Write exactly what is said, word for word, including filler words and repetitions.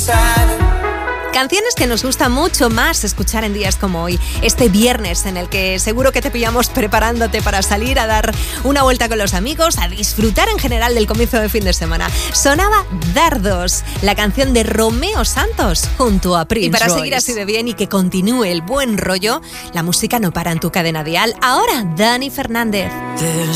Canciones que nos gusta mucho más escuchar en días como hoy. Este viernes en el que seguro que te pillamos preparándote para salir a dar una vuelta con los amigos, a disfrutar en general del comienzo de fin de semana. Sonaba Dardos, la canción de Romeo Santos junto a Prince. Y para Royce. Seguir así de bien y que continúe el buen rollo, la música no para en tu cadena dial. Ahora, Dani Fernández.